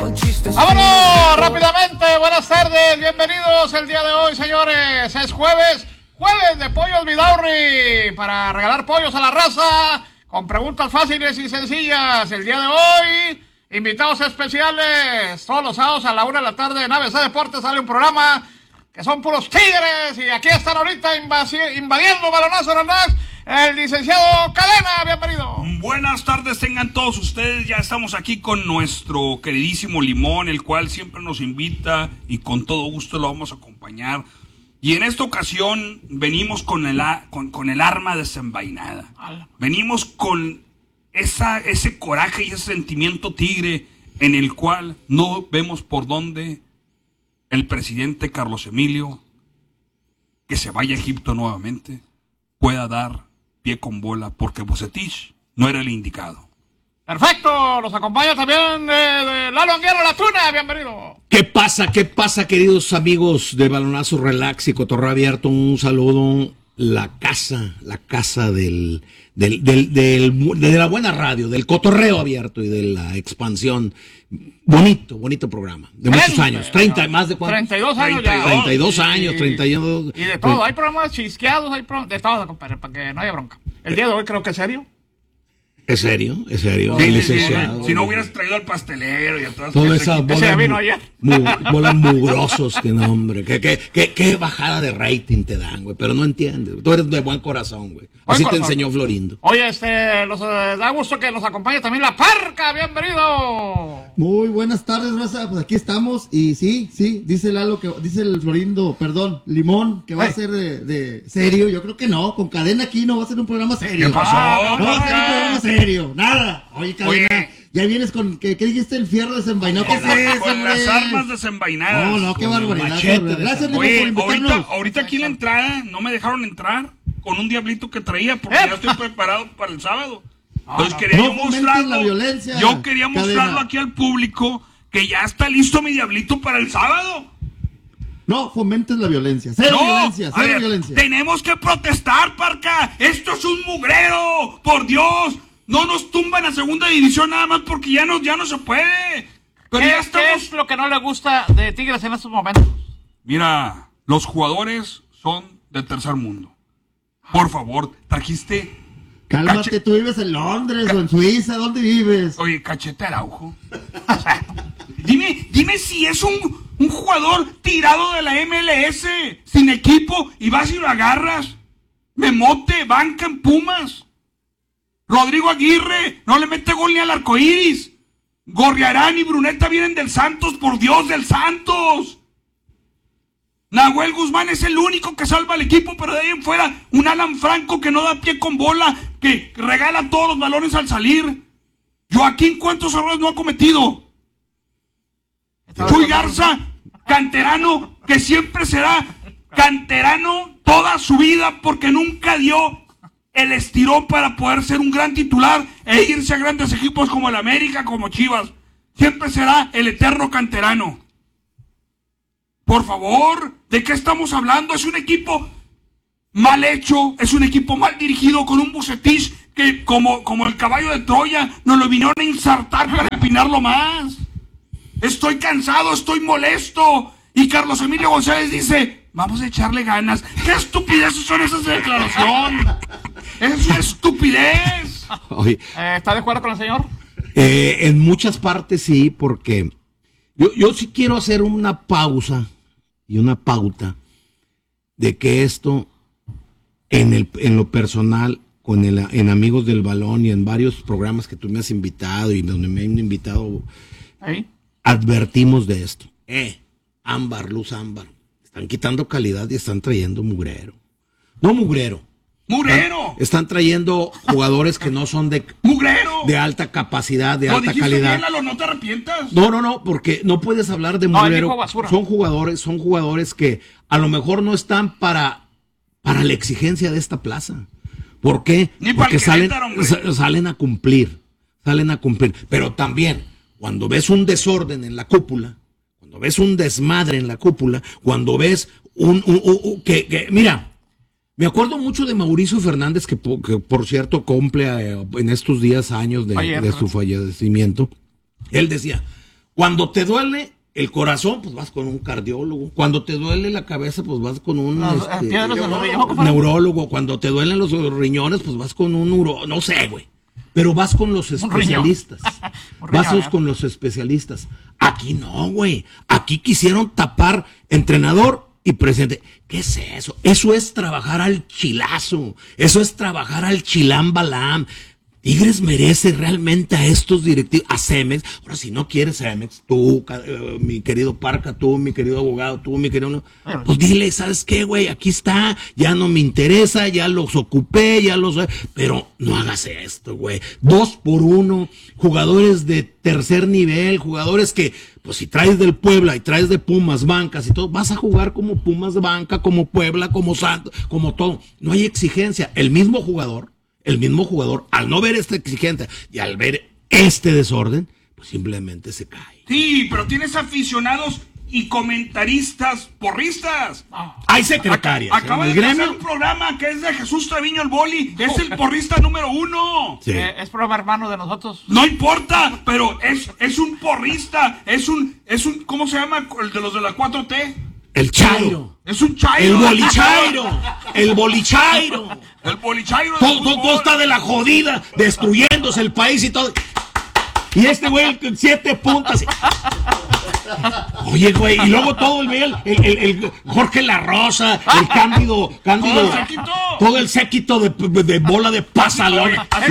¡Vámonos! Rápidamente, buenas tardes, bienvenidos el día de hoy, señores. Es jueves de Pollos Vidaurri, para regalar pollos a la raza, con preguntas fáciles y sencillas. El día de hoy, invitados especiales, todos los sábados a la 1 de la tarde en ABC Deportes sale un programa que son puros tigres, y aquí están ahorita invadiendo Balonazo Hernández, el licenciado Cadena, bienvenido. Buenas tardes, tengan todos ustedes. Ya estamos aquí con nuestro queridísimo Limón, el cual siempre nos invita y con todo gusto lo vamos a acompañar. Y en esta ocasión venimos con el arma desenvainada. Venimos con ese coraje y ese sentimiento tigre en el cual no vemos por dónde el presidente Carlos Emilio, que se vaya a Egipto nuevamente, pueda dar pie con bola, porque Vucetich no era el indicado. Perfecto, nos acompaña también Lalo Anguero La Tuna, bienvenido. ¿Qué pasa, queridos amigos de Balonazo Relax y Cotorreo Abierto? Un saludo. La casa de la buena radio, del cotorreo abierto y de la expansión. Bonito programa, de muchos años, más de 32 años ya. 32 años, 32. Y de todo, hay programas chisqueados, de todo, compadre, para que no haya bronca. El día de hoy creo que es serio. ¿Es serio? Si no hubieras traído al pastelero y a toda esa bola, vino ayer. Bolas mugrosos, que no, hombre. ¿Qué bajada de rating te dan, güey? Pero no entiendes. Tú eres de buen corazón, güey. Así te enseñó Florindo. Oye, nos da gusto que nos acompañe también La Parca, bienvenido. Muy buenas tardes, raza. Pues aquí estamos. Y sí, dice Lalo, dice el Florindo, Limón, que va a ser de serio. Yo creo que no. Con Cadena aquí no va a ser un programa serio. ¿Qué pasó? No va a ser un programa serio. Nada. Oye, Cadena. Ya vienes con, ¿qué dijiste? El fierro desenvainado. ¿Qué es eso, con las armas desenvainadas. No, qué barbaridad. Gracias, Limón, por invitarnos. Ahorita aquí en la entrada no me dejaron entrar con un diablito que traía, porque ya estoy preparado para el sábado. Entonces quería mostrarlo aquí al público, que ya está listo mi diablito para el sábado. No fomentes la violencia. Cero violencia. Tenemos que protestar, Parca. Esto es un mugrero, por Dios. No nos tumban a segunda división nada más porque ya no se puede. Pero ¿Qué es lo que no le gusta de Tigres en estos momentos? Mira, los jugadores son de tercer mundo. Por favor, trajiste... Cálmate, tú vives en Londres o en Suiza, ¿dónde vives? Oye, Cachete Araujo. Dime si es un jugador tirado de la MLS, sin equipo, y vas y lo agarras. Memote, banca en Pumas. Rodrigo Aguirre no le mete gol ni al arcoíris. Gorriarán y Bruneta vienen del Santos, por Dios, del Santos. Nahuel Guzmán es el único que salva al equipo, pero de ahí en fuera, un Alan Franco que no da pie con bola, que regala todos los balones al salir. Joaquín, ¿cuántos errores no ha cometido? Chuy Garza, canterano, que siempre será canterano toda su vida, porque nunca dio el estirón para poder ser un gran titular e irse a grandes equipos como el América, como Chivas. Siempre será el eterno canterano. Por favor, ¿de qué estamos hablando? Es un equipo mal hecho, es un equipo mal dirigido, con un Vucetich que como el caballo de Troya nos lo vinieron a ensartar para empinarlo más. Estoy cansado, estoy molesto. Y Carlos Emilio González dice, vamos a echarle ganas. ¿Qué estupideces son esas de declaración? Es una estupidez. Oye, ¿Está de acuerdo con el señor? En muchas partes sí, porque yo sí quiero hacer una pausa y una pauta de que esto en lo personal, en Amigos del Balón y en varios programas que tú me has invitado y donde me han invitado, ¿Ahí? Advertimos de esto. Luz ámbar, están quitando calidad y están trayendo mugrero. No mugrero. ¡Mugrero! Están trayendo jugadores que no son de ¡mugrero! De alta capacidad, de alta calidad. Bien, Lalo, no te arrepientas. No, porque no puedes hablar de mugrero. Son jugadores que a lo mejor no están para la exigencia de esta plaza. ¿Por qué? Porque salen a cumplir. Pero también, cuando ves un desorden en la cúpula, cuando ves un desmadre en la cúpula, cuando ves mira, me acuerdo mucho de Mauricio Fernández, que por cierto cumple en estos días años de su fallecimiento. Él decía, Cuando te duele el corazón, pues vas con un cardiólogo. Cuando te duele la cabeza, pues vas con un neurólogo. Cuando te duelen los riñones, pues vas con un no sé, güey. Pero vas con los especialistas. Vas con los especialistas. Aquí no, güey. Aquí quisieron tapar entrenador y presidente. ¿Qué es eso? Eso es trabajar al chilazo. Eso es trabajar al chilán balam. Tigres merece realmente a estos directivos, a Cemex. Ahora, si no quieres Cemex, tú, mi querido Parca, tú, mi querido abogado, tú, mi querido... Pues dile, ¿sabes qué, güey? Aquí está, ya no me interesa, ya los ocupé, pero no hagas esto, güey. 2 por 1, jugadores de tercer nivel, jugadores que, pues si traes del Puebla y traes de Pumas, bancas y todo, vas a jugar como Pumas de banca, como Puebla, como Santos, como todo. No hay exigencia. El mismo jugador, al no ver esta exigencia y al ver este desorden, pues simplemente se cae. Sí, pero tienes aficionados y comentaristas porristas. Hay secretarias. Acaba de hacer un programa que es de Jesús Treviño el Boli. Es el porrista número 1. Sí. Es programa hermano de nosotros. No importa, pero es un porrista. Es un ¿cómo se llama el de los de la 4T? El Chairo. Es un Chairo. El Bolichairo. El Bolichairo. El Bolichairo. Todo está de la jodida, destruyéndose el país y todo. Y este güey, 7 puntas. Oye, güey, y luego todo el Jorge La Rosa, el Cándido, todo el séquito de bola de pasalón.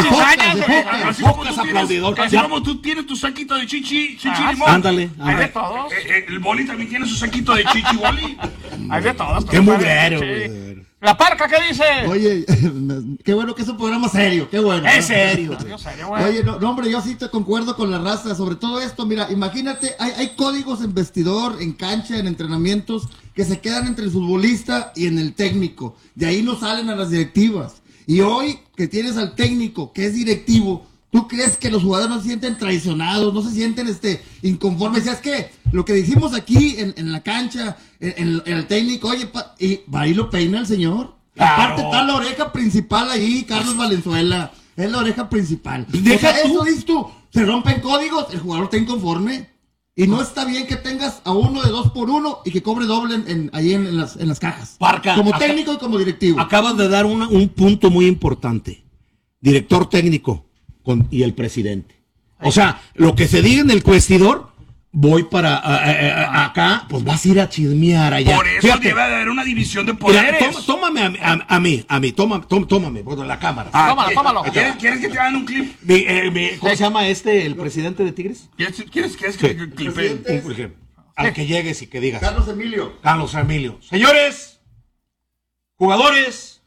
De pocas aplaudidores. Así como tú tienes tu séquito de chichi limón. Ándale. Hay de todos. El Boli también tiene su séquito de chichi boli. Hay de todos. Qué mugrero, güey. La Parca, ¿qué dice? Oye, qué bueno que es un programa serio, qué bueno. Es serio. Oye, no, hombre, yo sí te concuerdo con la raza, sobre todo esto, mira, imagínate, hay códigos en vestidor, en cancha, en entrenamientos, que se quedan entre el futbolista y en el técnico. De ahí no salen a las directivas. Y hoy que tienes al técnico, que es directivo, ¿tú crees que los jugadores no se sienten traicionados, no se sienten inconformes? ¿Sabes qué? Lo que dijimos aquí en la cancha, en el técnico, oye, y va y lo peina el señor. Claro. Aparte está la oreja principal ahí, Carlos Valenzuela. Es la oreja principal. Eso dices tú, se rompen códigos, el jugador está inconforme. Y no está bien que tengas a uno de 2 por 1 y que cobre doble ahí en las cajas. Parca, como técnico y como directivo. Acabas de dar un punto muy importante. Director técnico y el presidente. O sea, lo que se diga en el cuestidor, voy para acá, pues vas a ir a chismear allá. Por eso debe de haber una división de poderes. Mira, tómame a mí, tómame, bueno, la cámara. Tómalo. ¿Quieres que te hagan un clip? ¿Cómo se llama el presidente de Tigres? ¿Quieres que clipe? Al que llegues y que digas. Carlos Emilio. Señores, jugadores,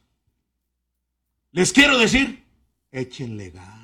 les quiero decir, échenle ganas.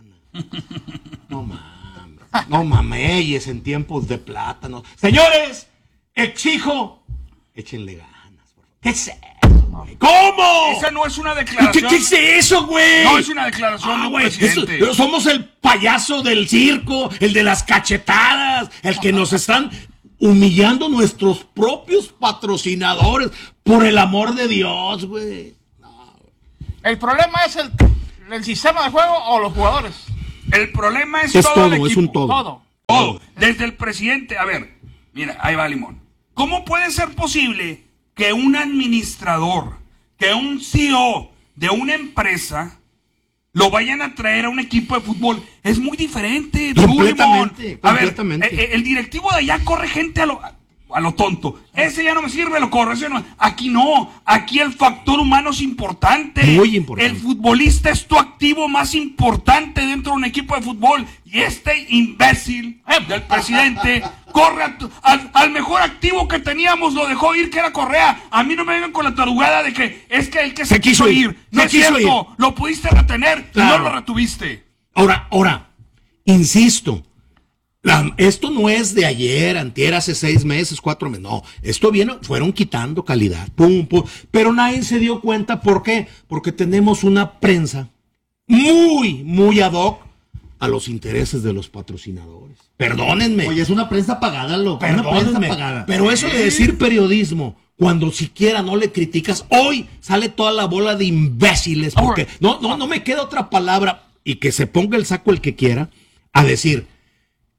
No mames, en tiempos de plátano. Señores, exijo, échenle ganas, por favor. ¿Qué es eso, güey? ¿Cómo? Esa no es una declaración. ¿Qué es eso, güey? No es una declaración de un presidente. Somos el payaso del circo, el de las cachetadas, el que nos están humillando nuestros propios patrocinadores. Por el amor de Dios, güey. No. El problema es el sistema de juego o los jugadores. El problema es todo el equipo. Es un todo. Desde el presidente. A ver, mira, ahí va Limón. ¿Cómo puede ser posible que un administrador, que un CEO de una empresa lo vayan a traer a un equipo de fútbol? Es muy diferente. Completamente. A ver, el directivo de allá corre gente a lo tonto. Ese ya no me sirve, lo corre. Aquí no. Aquí el factor humano es importante. Muy importante. El futbolista es tu activo más importante dentro de un equipo de fútbol. Y este imbécil del presidente corre al mejor activo que teníamos, lo dejó ir, que era Correa. A mí no me vengan con la tarugada de que es que el que se quiso ir. No es cierto. Lo pudiste retener, claro. Y no lo retuviste. Ahora, insisto. Esto no es de ayer, antier, hace 6 meses, 4 meses. No, esto fueron quitando calidad. Pum. Pero nadie se dio cuenta. ¿Por qué? Porque tenemos una prensa muy, muy ad hoc a los intereses de los patrocinadores. Perdónenme. Oye, es una prensa pagada, loco. Perdónenme. Una prensa pagada. Pero eso de decir periodismo, cuando siquiera no le criticas, hoy sale toda la bola de imbéciles. Porque no me queda otra palabra, y que se ponga el saco el que quiera, a decir: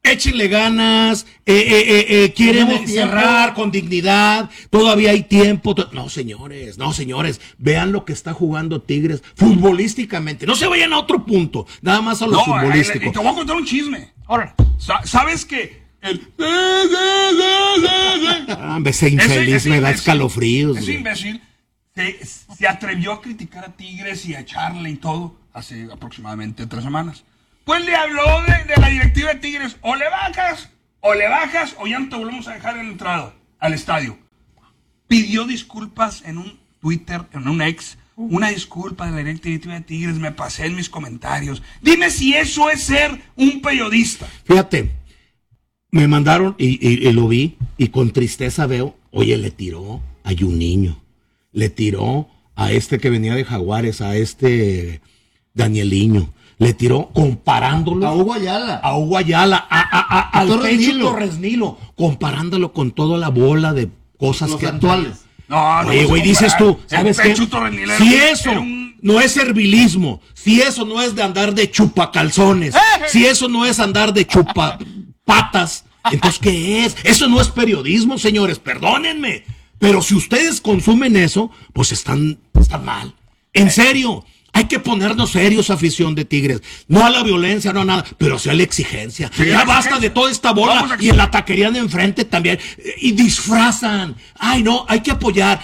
Échenle ganas, quieren cerrar con dignidad, todavía hay tiempo. No, señores, vean lo que está jugando Tigres futbolísticamente. No se vayan a otro punto, nada más a lo futbolístico. Te voy a contar un chisme. Ahora, ¿sabes qué? Ese infeliz me da escalofríos. Ese imbécil se atrevió a criticar a Tigres y a echarle y todo hace aproximadamente 3 semanas. Pues le habló de la directiva de Tigres, o le bajas o ya no te volvemos a dejar en la entrada al estadio. Pidió disculpas en un Twitter, en un ex, una disculpa de la directiva de Tigres, me pasé en mis comentarios. Dime si eso es ser un periodista. Fíjate, me mandaron y lo vi y con tristeza veo, oye, le tiró a Juninho, le tiró a este que venía de Jaguares, a este Danieliño. Le tiró comparándolo a Hugo Ayala, al Pecho Torres Nilo, comparándolo con toda la bola de cosas que actuales. Oye, güey, dices tú, ¿sabes qué? Si eso no es servilismo, si eso no es de andar de chupacalzones, si eso no es andar de chupapatas, entonces ¿qué es? Eso no es periodismo, señores, perdónenme. Pero si ustedes consumen eso, pues están mal. En serio. Hay que ponernos serios, afición de Tigres. No a la violencia, no a nada, pero sí a la exigencia. Sí, ya basta de toda esta bola y en la taquería de enfrente también. Y disfrazan. Ay, no, hay que apoyar.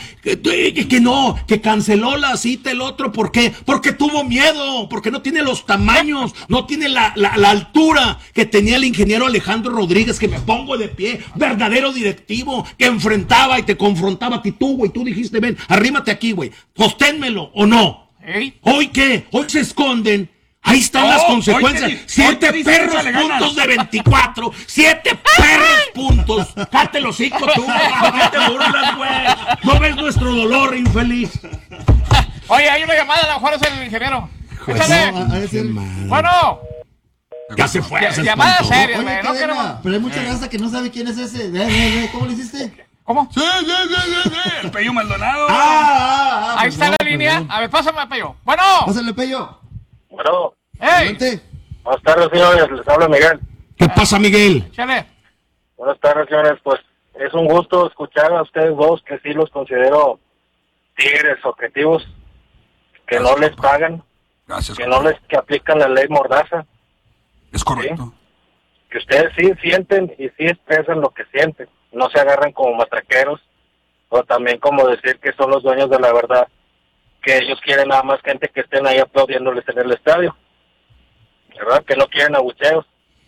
Que canceló la cita el otro. ¿Por qué? Porque tuvo miedo, porque no tiene los tamaños, no tiene la altura que tenía el ingeniero Alejandro Rodríguez, que me pongo de pie, verdadero directivo, que enfrentaba y te confrontaba a ti tú, güey. Tú dijiste, ven, arrímate aquí, güey. Sosténmelo, ¿o no? ¿Hoy qué? Hoy se esconden. Ahí están las consecuencias. 7 perros puntos de 24. 7 perros puntos. Cállate los hocico tú. ¿Por qué te burlas, güey? No ves nuestro dolor, infeliz. Oye, hay una llamada, a lo mejor es el ingeniero. Échale. Bueno. Ya se fue. Llamada seria, güey. No queremos. Pero hay mucha raza que no sabe quién es ese. ¿Cómo le hiciste? ¿Cómo? Sí. El Pello Maldonado. Ahí está la línea. A ver, pásame a Pello. Bueno. Pásale, Pello. Bueno. ¡Ey! Buenas tardes, señores. Les habla Miguel. ¿Qué pasa, Miguel? Chale. Buenas tardes, señores. Pues es un gusto escuchar a ustedes dos, que sí los considero tigres objetivos, que no les pagan, que aplican la ley Mordaza. Es correcto. ¿Sí? Que ustedes sí sienten y sí expresan lo que sienten. No se agarran como matraqueros, o también como decir que son los dueños de la verdad, que ellos quieren nada más gente que estén ahí aplaudiéndoles en el estadio, ¿verdad? Que no quieren abucheos.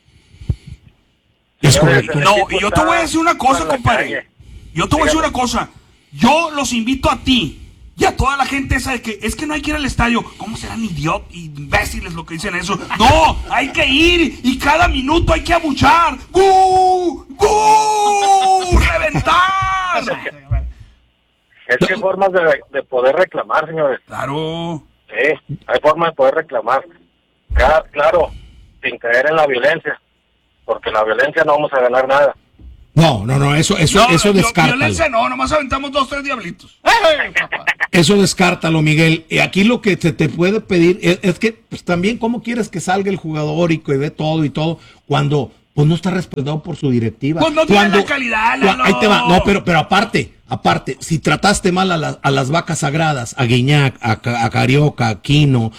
No, y yo te voy a decir una cosa, compadre. Yo te voy a decir una cosa. Yo los invito a ti y a toda la gente esa de que es que no hay que ir al estadio. ¿Cómo serán imbéciles lo que dicen eso? No, hay que ir y cada minuto hay que abuchar. ¡Bú! ¡Bú! ¡Reventar! Es que hay formas de poder reclamar, señores. Claro. Sí, hay formas de poder reclamar. Claro, sin caer en la violencia, porque en la violencia no vamos a ganar nada. No, eso descártalo. Violencia no, nomás aventamos 2, 3 diablitos. Eso descártalo, Miguel. Aquí lo que se te puede pedir es que pues, también cómo quieres que salga el jugador y que dé todo y todo cuando pues no está respaldado por su directiva. Pues no tiene la calidad, Lalo. Ahí te va. No, pero aparte, si trataste mal a las vacas sagradas, a Guiñac, a Carioca, a Quino,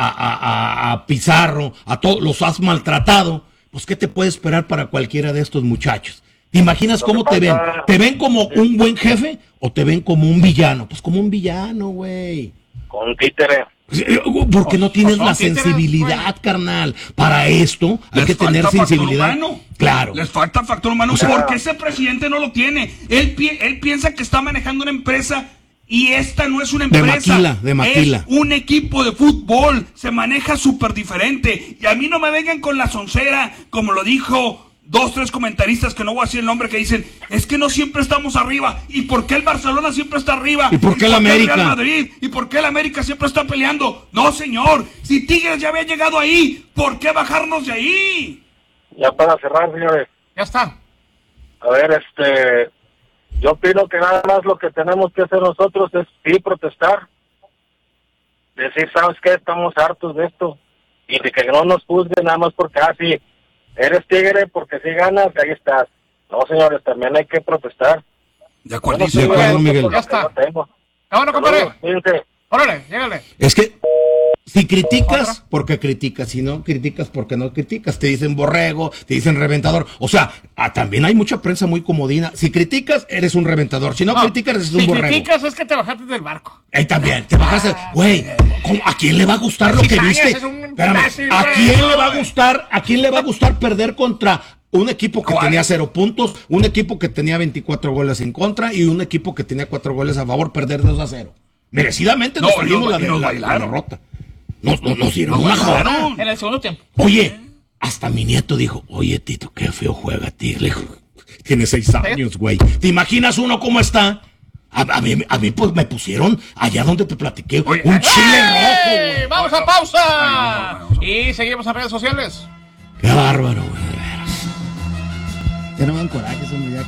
a Pizarro, a todos los has maltratado, pues ¿qué te puede esperar para cualquiera de estos muchachos? ¿Te imaginas cómo te ven? ¿Te ven como un buen jefe o te ven como un villano? Pues como un villano, güey. Con un títere. Porque no tienes la sensibilidad, carnal. Para esto hay que tener sensibilidad. Claro. Les falta factor humano. Porque ese presidente no lo tiene. Él piensa que está manejando una empresa y esta no es una empresa. De maquila. Es un equipo de fútbol. Se maneja súper diferente. Y a mí no me vengan con la soncera, como lo dijo 2, 3 comentaristas, que no voy a decir el nombre, que dicen, es que no siempre estamos arriba. ¿Y por qué el Barcelona siempre está arriba? ¿Y por qué el América? Real Madrid? ¿Y por qué el América siempre está peleando? No, señor. Si Tigres ya había llegado ahí, ¿por qué bajarnos de ahí? Ya para cerrar, señores. Ya está. A ver, yo opino que nada más lo que tenemos que hacer nosotros es sí protestar. Decir, ¿sabes qué? Estamos hartos de esto. Y de que no nos juzguen nada más porque, sí, eres tigre porque si ganas, ahí estás. No, señores, también hay que protestar. De acuerdo, Miguel. Ya está. Bueno, compadre. Órale, llégale. Es que si criticas, porque criticas, si no criticas, porque no criticas, te dicen borrego, te dicen reventador, o sea, también hay mucha prensa muy comodina, si criticas, eres un reventador, si no criticas, eres un borrego. Si criticas es que te bajaste del barco. Ahí también, te bajaste, güey, ¿a quién le va a gustar lo que viste? Espérame, ¿a quién le va a gustar perder contra un equipo que tenía 0 puntos, un equipo que tenía 24 goles en contra y un equipo que tenía 4 goles a favor, perder 2-0? Merecidamente nos trajimos la derrota. Nos dieron una joda. En el segundo tiempo. Oye, hasta mi nieto dijo, oye, Tito, qué feo juega, tío. Le dijo, tiene 6 años, güey. ¿Te imaginas uno cómo está? A mí pues me pusieron allá donde te platiqué, oye, un chile rojo, güey. ¡Vamos a pausa! Y seguimos en redes sociales. Qué bárbaro, güey. Ya no me dan coraje, hombre, ya